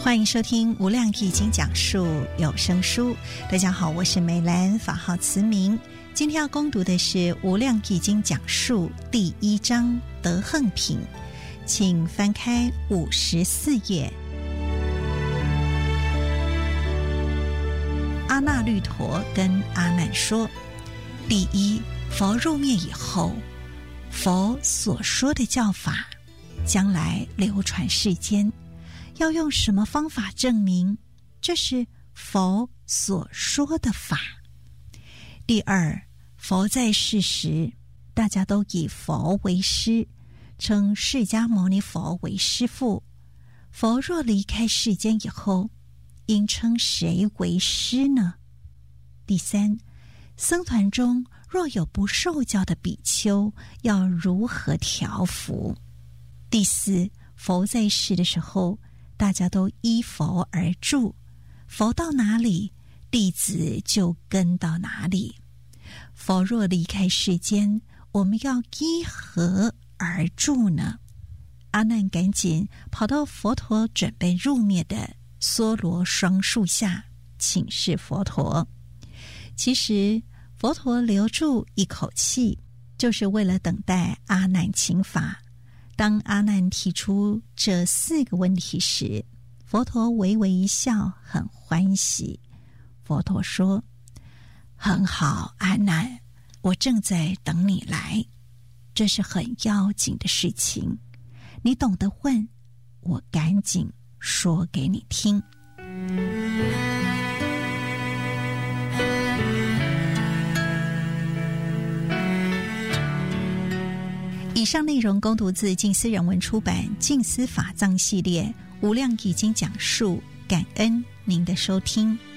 欢迎收听无量易经讲述有声书。大家好，我是梅兰，法号慈明。今天要攻读的是无量易经讲述第1章德横品，请翻开54页。阿那律陀跟阿难说，第一，佛入灭以后，佛所说的教法将来流传世间，要用什么方法证明这是佛所说的法？第二，佛在世时，大家都以佛为师，称释迦牟尼佛为师父。佛若离开世间以后，应称谁为师呢？第三，僧团中若有不受教的比丘，要如何调伏？第四，佛在世的时候，大家都依佛而住，佛到哪里，弟子就跟到哪里。佛若离开世间，我们要依何而住呢？阿难赶紧跑到佛陀准备入灭的梭罗双树下请示佛陀。其实佛陀留住一口气，就是为了等待阿难请法。当阿难提出这4个问题时，佛陀微微一笑，很欢喜。佛陀说，很好，阿难，我正在等你来，这是很要紧的事情，你懂得问，我赶紧说给你听。以上内容恭读自静思人文出版静思法藏系列无量易经讲述，感恩您的收听。